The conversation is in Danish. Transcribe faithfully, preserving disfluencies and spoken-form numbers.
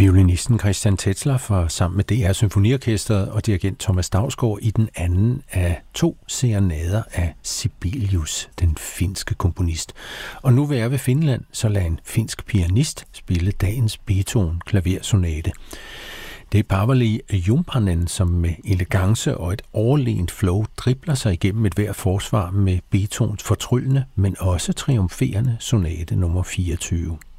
Violinisten Christian Tetzlaff var sammen med D R Symfoniorkestret og dirigent Thomas Dausgaard i den anden af to serenader af Sibelius, den finske komponist. Og nu vil jeg ved Finland, så lad en finsk pianist spille dagens Beethoven klaversonate. Det er Paavali Jumpanen, som med elegance og et overlegent flow dribler sig igennem et hver forsvar med Beethovens fortryllende, men også triumferende sonate nummer fireogtyve.